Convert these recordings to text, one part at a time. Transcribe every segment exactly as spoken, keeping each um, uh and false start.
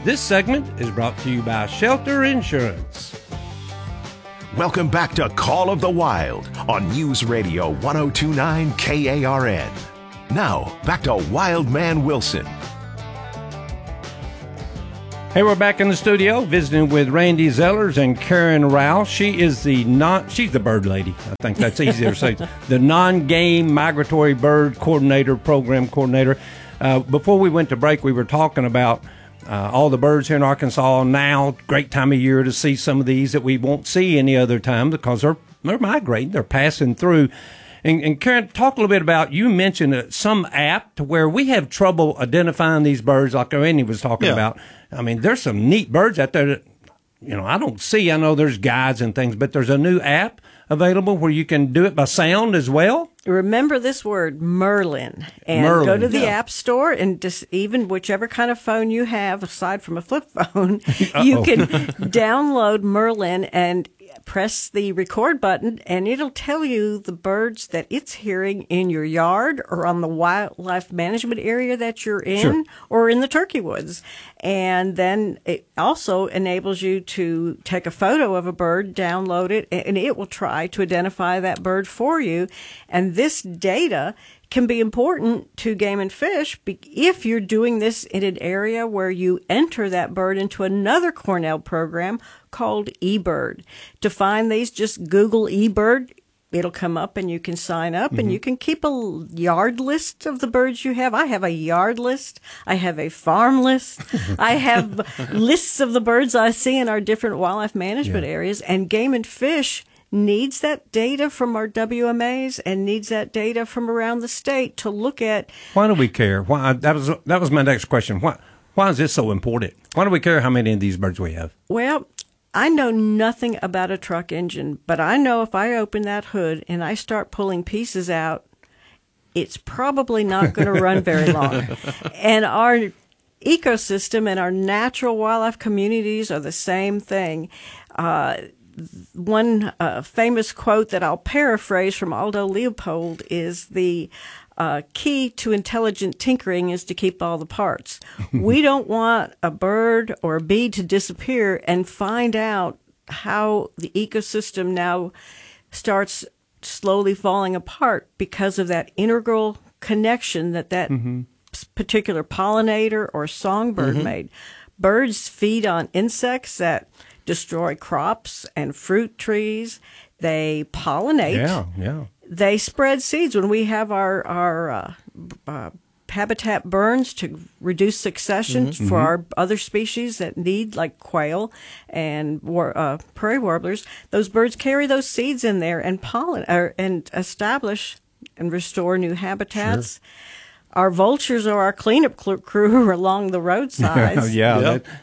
This segment is brought to you by Shelter Insurance. Welcome back to Call of the Wild on News Radio ten twenty-nine K A R N. Now, back to Wildman Wilson. Hey, we're back in the studio visiting with Randy Zellers and Karen Rao. She is the non, she's the bird lady. I think that's easier to say. The non-game migratory bird coordinator, program coordinator. Uh, before we went to break, we were talking about uh, all the birds here in Arkansas now. Great time of year to see some of these that we won't see any other time because they're they're migrating, they're passing through. And, and Karen, talk a little bit about, you mentioned uh, some app to where we have trouble identifying these birds like Randy was talking yeah. about. I mean, there's some neat birds out there that, you know, I don't see. I know there's guides and things, but there's a new app available where you can do it by sound as well. Remember this word, Merlin, and Merlin, go to the yeah. App Store and just even whichever kind of phone you have, aside from a flip phone, you can download Merlin and press the record button, and it'll tell you the birds that it's hearing in your yard or on the wildlife management area that you're in sure. or in the turkey woods. And then it also enables you to take a photo of a bird, download it, and it will try to identify that bird for you. And this data can be important to Game and Fish if you're doing this in an area where you enter that bird into another Cornell program called eBird. To find these, just Google eBird. It'll come up and you can sign up mm-hmm. and you can keep a yard list of the birds you have. I have a yard list. I have a farm list. I have lists of the birds I see in our different wildlife management yeah. areas. And Game and Fish needs that data from our W M As and needs that data from around the state to look at. Why do we care? Why that was that was my next question. Why why is this so important? Why do we care how many of these birds we have? Well, I know nothing about a truck engine, but I know if I open that hood and I start pulling pieces out, it's probably not going to run very long. And our ecosystem and our natural wildlife communities are the same thing. Uh, One uh, famous quote that I'll paraphrase from Aldo Leopold is the uh, key to intelligent tinkering is to keep all the parts. We don't want a bird or a bee to disappear and find out how the ecosystem now starts slowly falling apart because of that integral connection that that mm-hmm. particular pollinator or songbird mm-hmm. made. Birds feed on insects that destroy crops and fruit trees. They pollinate. Yeah, yeah. They spread seeds. When we have our our uh, uh, habitat burns to reduce succession mm-hmm. for our other species that need, like quail and war, uh, prairie warblers, those birds carry those seeds in there and pollen or, and establish and restore new habitats. Sure. Our vultures are our cleanup crew along the roadsides. yeah. Yep. That,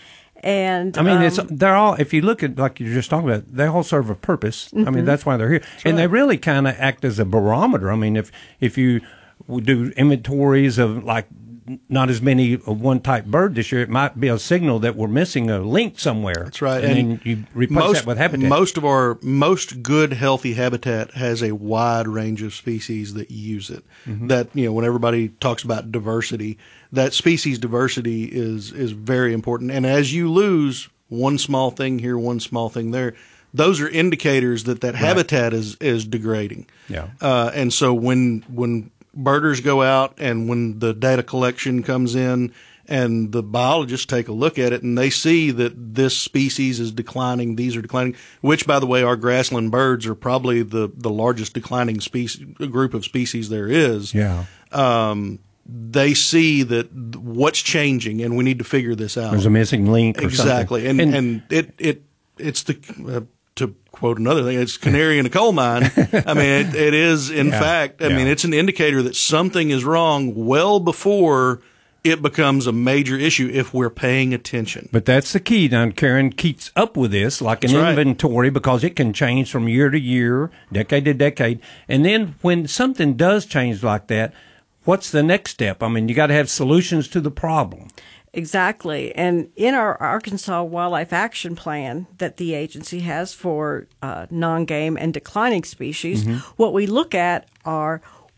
And I mean, um, it's they're all. If you look at like you're just talking about, they all serve a purpose. Mm-hmm. I mean, that's why they're here, that's and right. they really kind of act as a barometer. I mean, if if you do inventories of like not as many of one type bird this year, it might be a signal that we're missing a link somewhere. That's right, and, and then you replace most, that with habitat. Most of our most good healthy habitat has a wide range of species that use it. Mm-hmm. That you know, when everybody talks about diversity, that species diversity is is very important. And as you lose one small thing here, one small thing there, those are indicators that that right. habitat is is degrading. Yeah, uh, and so when when birders go out and when the data collection comes in and the biologists take a look at it and they see that this species is declining, these are declining, which, by the way, our grassland birds are probably the, the largest declining species, group of species there is. Yeah. Um, they see that what's changing and we need to figure this out. There's a missing link or exactly. something. And, and, and it, it, it's the, uh, to quote another thing, it's canary in a coal mine. I mean, it, it is, in yeah, fact, I yeah. mean, it's an indicator that something is wrong well before it becomes a major issue if we're paying attention. But that's the key. Now, Karen keeps up with this like an that's inventory right. because it can change from year to year, decade to decade. And then when something does change like that, what's the next step? I mean, you got to have solutions to the problem. Exactly. And in our Arkansas Wildlife Action Plan that the agency has for uh, non-game and declining species, mm-hmm. what we look at are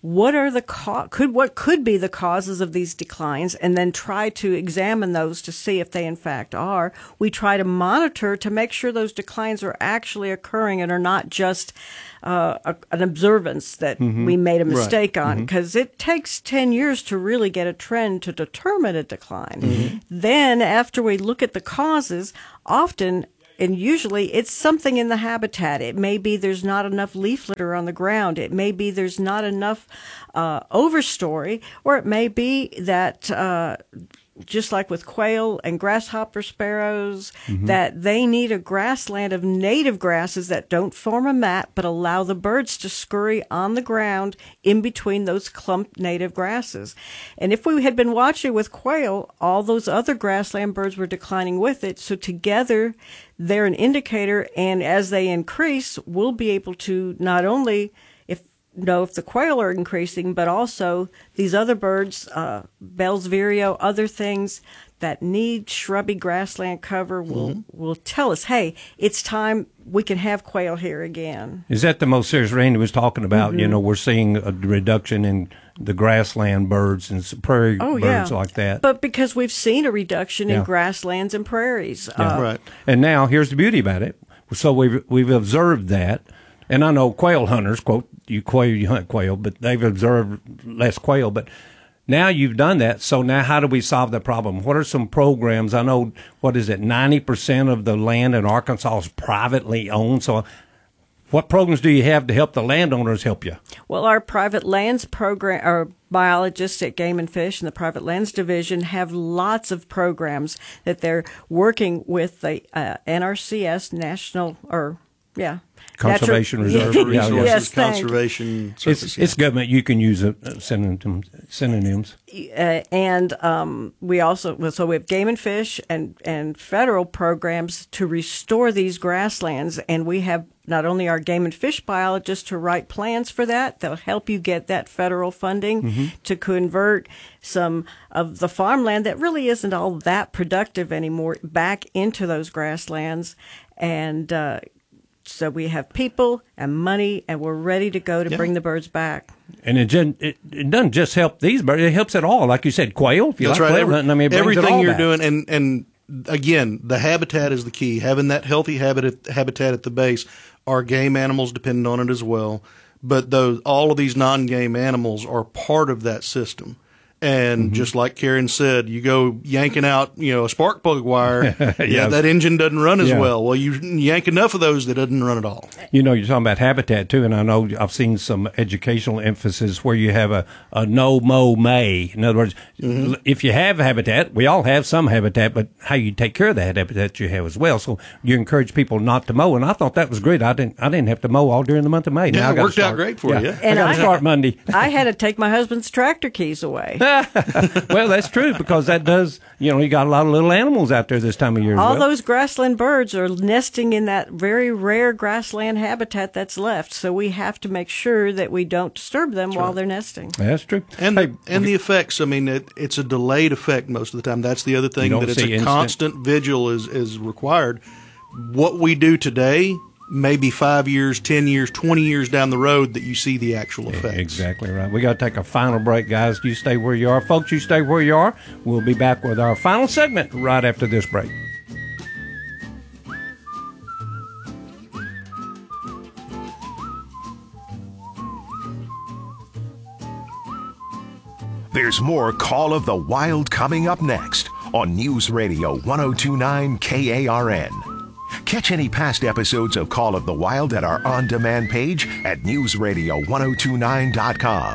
what are the co- could what could be the causes of these declines, and then try to examine those to see if they in fact are. We try to monitor to make sure those declines are actually occurring and are not just uh, a, an observance that mm-hmm. we made a mistake right. on, because mm-hmm. it takes ten years to really get a trend to determine a decline. Mm-hmm. Then after we look at the causes, often and usually it's something in the habitat. It may be there's not enough leaf litter on the ground. It may be there's not enough uh, overstory, or it may be that uh, just like with quail and grasshopper sparrows, mm-hmm. that they need a grassland of native grasses that don't form a mat but allow the birds to scurry on the ground in between those clumped native grasses. And if we had been watching with quail, all those other grassland birds were declining with it. So together, they're an indicator, and as they increase, we'll be able to not only if know if the quail are increasing, but also these other birds, uh, Bell's vireo, other things that need shrubby grassland cover will mm-hmm. will tell us, hey, it's time we can have quail here again. Is that the most serious Randy was talking about? Mm-hmm. You know, we're seeing a reduction in the grassland birds and prairie oh, birds yeah. like that. But because we've seen a reduction yeah. in grasslands and prairies. Yeah. Uh, right. And now here's the beauty about it. So we've we've observed that. And I know quail hunters, quote, you quail, you hunt quail, but they've observed less quail. But now you've done that. So now how do we solve that problem? What are some programs? I know, what is it, ninety percent of the land in Arkansas is privately owned. So what programs do you have to help the landowners help you? Well, our private lands program, our biologists at Game and Fish and the Private Lands Division have lots of programs that they're working with the uh, N R C S National, or, yeah. Conservation Natural, Reserve. Resources, yeah, yes, conservation. Service, it's, yeah. it's government. You can use uh, synonyms. synonyms. Uh, and um, we also, well, so we have Game and Fish and, and federal programs to restore these grasslands. And we have not only our Game and Fish biologists to write plans for that, they'll help you get that federal funding mm-hmm. to convert some of the farmland that really isn't all that productive anymore back into those grasslands. And uh, so we have people and money, and we're ready to go to yeah. bring the birds back. And it, it it doesn't just help these birds; it helps it all. Like you said, quail. If you That's like right. quail Every, hunting, I mean, it brings everything it all you're back. doing, and and again, the habitat is the key. Having that healthy habitat habitat at the base. Our game animals depend on it as well, but those all of these non-game animals are part of that system. And mm-hmm. just like Karen said, you go yanking out, you know, a spark plug wire, yes. yeah, that engine doesn't run as yeah. well. Well, you yank enough of those that doesn't run at all. You know, you're talking about habitat too, and I know I've seen some educational emphasis where you have a, a no mow may. In other words, mm-hmm. if you have habitat, we all have some habitat, but how you take care of that habitat you have as well. So you encourage people not to mow, and I thought that was great. I didn't, I didn't have to mow all during the month of May. Yeah, now it worked out great for yeah. you. And I got to start Monday. I had to take my husband's tractor keys away. Well, that's true, because that does, you know, you got a lot of little animals out there this time of year. All as well. those grassland birds are nesting in that very rare grassland habitat that's left. So we have to make sure that we don't disturb them that's while right. they're nesting. That's true. And hey, and the effects, I mean, it, it's a delayed effect most of the time. That's the other thing, that it's a instant. constant vigil is, is required. What we do today, maybe five years, ten years, twenty years down the road that you see the actual effects. Exactly right. We got to take a final break, guys. You stay where you are. Folks, you stay where you are. We'll be back with our final segment right after this break. There's more Call of the Wild coming up next on News Radio one oh two point nine K A R N. Catch any past episodes of Call of the Wild at our on-demand page at news radio ten twenty-nine dot com.